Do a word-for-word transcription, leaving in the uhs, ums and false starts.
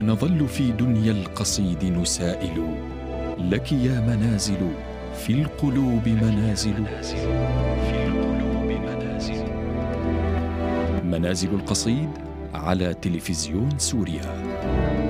نظل في دنيا القصيد نسائل، لك يا منازل في القلوب منازل. منازل القصيد على تلفزيون سوريا.